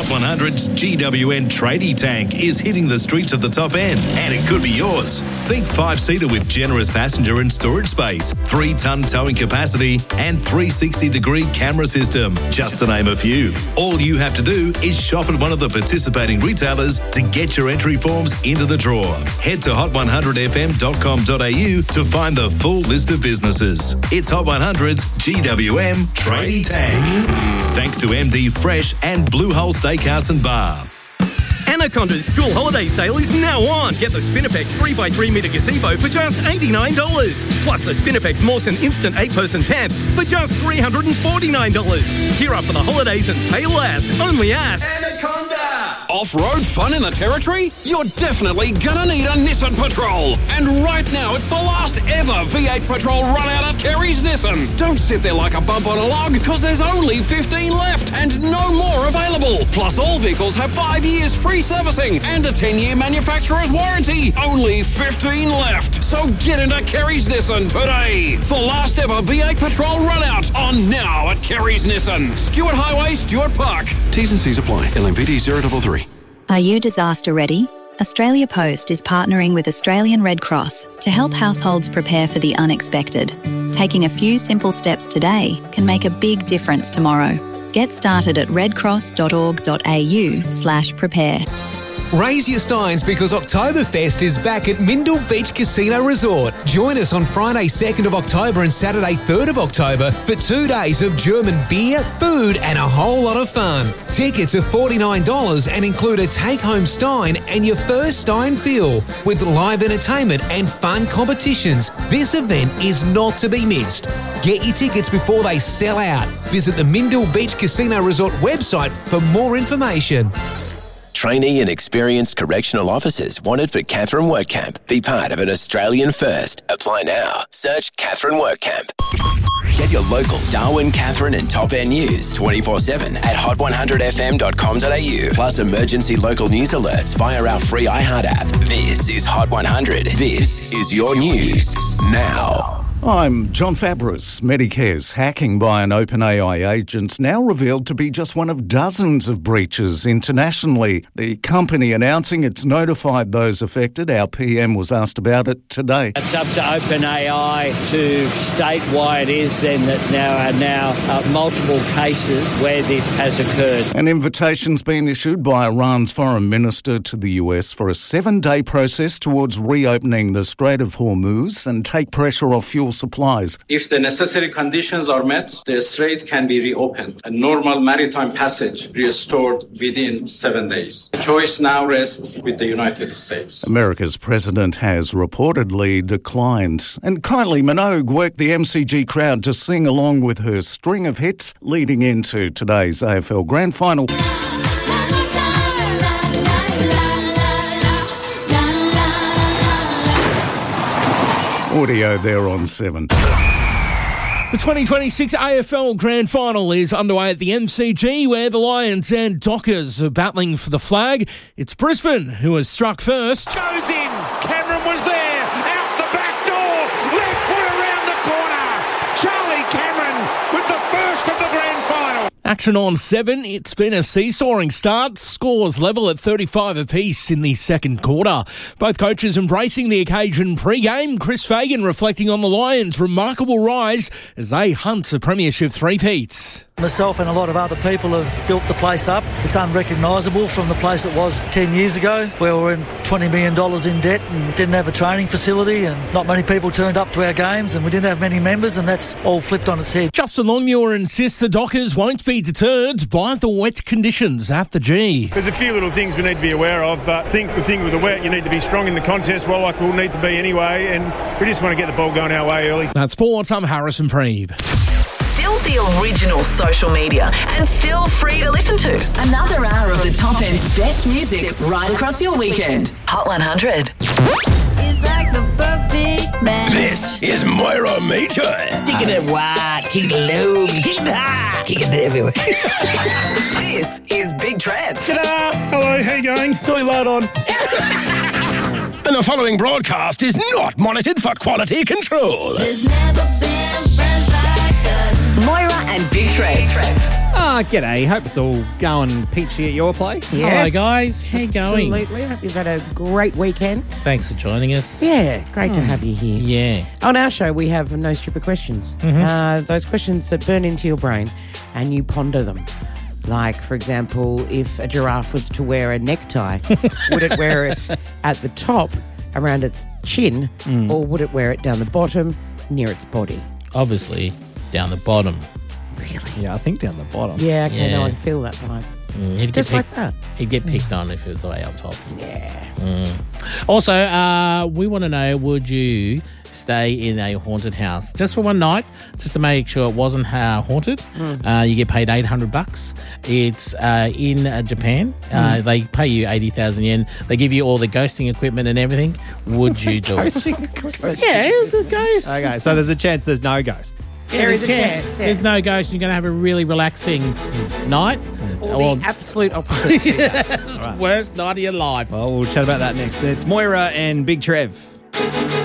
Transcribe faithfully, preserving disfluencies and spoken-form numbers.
Hot one hundred's G W N Tradie Tank is hitting the streets of the top end, and it could be yours. Think five-seater with generous passenger and storage space, three-ton towing capacity, and three sixty degree camera system, just to name a few. All you have to do is shop at one of the participating retailers to get your entry forms into the draw. Head to hot one hundred f m dot com dot a u to find the full list of businesses. It's Hot one hundred's G W M Tradie Tank. Thanks to M D Fresh and Blue Hole Steakhouse and Bar. Anaconda's school holiday sale is now on. Get the Spinifex three by three metre gazebo for just eighty-nine dollars. Plus the Spinifex Mawson Instant eight person tent for just three hundred forty-nine dollars. Gear up for the holidays and pay less. Only at Anaconda. Off-road fun in the Territory? You're definitely gonna need a Nissan Patrol. And right now, it's the last ever V eight Patrol run out at Kerry's Nissan. Don't sit there like a bump on a log, because there's only fifteen left and no more available. Plus, all vehicles have five years free servicing and a ten-year manufacturer's warranty. Only fifteen left. So get into Kerry's Nissan today. The last ever V eight Patrol run out on now at Kerry's Nissan. Stuart Highway, Stuart Park. T's and C's apply. L M V D zero three three. Are you disaster ready? Australia Post is partnering with Australian Red Cross to help households prepare for the unexpected. Taking a few simple steps today can make a big difference tomorrow. Get started at redcross.org.au slash prepare. Raise your steins because Oktoberfest is back at Mindle Beach Casino Resort. Join us on Friday second of October and Saturday third of October for two days of German beer, food and a whole lot of fun. Tickets are forty-nine dollars and include a take-home stein and your first stein fill with live entertainment and fun competitions. This event is not to be missed. Get your tickets before they sell out. Visit the Mindle Beach Casino Resort website for more information. Trainee and experienced correctional officers wanted for Katherine Work Camp. Be part of an Australian first. Apply now. Search Katherine Work Camp. Get your local Darwin, Katherine and Top End news twenty-four seven at hot one hundred f m dot com dot a u. Plus emergency local news alerts via our free iHeart app. This is Hot one hundred. This is your news now. I'm John Fabris. Medicare's hacking by an OpenAI agent's now revealed to be just one of dozens of breaches internationally. The company announcing it's notified those affected. Our P M was asked about it today. It's up to OpenAI to state why it is then that now are now uh, multiple cases where this has occurred. An invitation's been issued by Iran's foreign minister to the U S for a seven-day process towards reopening the Strait of Hormuz and take pressure off fuel supplies. If the necessary conditions are met, the strait can be reopened and normal maritime passage restored within seven days. The choice now rests with the United States. America's president has reportedly declined. And Kylie Minogue worked the M C G crowd to sing along with her string of hits leading into today's A F L Grand Final. Audio there on seven. The twenty twenty-six A F L Grand Final is underway at the M C G, where the Lions and Dockers are battling for the flag. It's Brisbane who has struck first. Goes in. Cameron was there. Out the back door. Left foot around the corner. Charlie Cameron with the first of the Grand Final. Action on seven. It's been a seesawing start. Scores level at thirty-five apiece in the second quarter. Both coaches embracing the occasion pre-game. Chris Fagan reflecting on the Lions' remarkable rise as they hunt a premiership three-peats. Myself and a lot of other people have built the place up. It's unrecognisable from the place it was ten years ago, where we were in twenty million dollars in debt and didn't have a training facility, and not many people turned up to our games, and we didn't have many members, and that's all flipped on its head. Justin Longmuir insists the Dockers won't be deterred by the wet conditions at the G. There's a few little things we need to be aware of, but I think the thing with the wet, you need to be strong in the contest, well, like we'll need to be anyway, and we just want to get the ball going our way early. That's sports. I'm Harrison Preeve. Still the original social media and still free to listen to. Another hour of the Top End's best music right across your weekend. Hot one hundred. It's like the perfect man. This is Moira Mater. Kick it wide, kick it low, kick it high, kick it everywhere. This is Big Trev. Ta-da! Hello, how you going? It's all loud on. And the following broadcast is not monitored for quality control. There's never been friends like us. Moira and Big Trev. Ah, g'day. Hope it's all going peachy at your place. Yes. Hello, guys. How you going? Absolutely. I hope you've had a great weekend. Thanks for joining us. Yeah, great to have you here. Yeah. On our show, we have no stupid questions. Mhm. Uh, those questions that burn into your brain and you ponder them. Like, for example, if a giraffe was to wear a necktie, would it wear it at the top around its chin Mm. or would it wear it down the bottom near its body? Obviously, down the bottom. Yeah, I think down the bottom. Yeah, okay, Yeah. no, I can feel that vibe. Mm, he'd Just get like picked, that. He'd get picked on if it was way up top. Yeah. Mm. Also, uh, we want to know, would you stay in a haunted house just for one night, just to make sure it wasn't uh, haunted? Mm. Uh, you get paid eight hundred bucks. It's uh, in uh, Japan. Uh, Mm. They pay you eighty thousand yen. They give you all the ghosting equipment and everything. Would you do it? Yeah, the ghosts. Okay, so there's a chance there's no ghosts. There is a chance. yeah. There's no ghost. You're going to have a really relaxing night. Or the absolute opposite. Worst night of your life. Well, we'll chat about that next. It's Moira and Big Trev.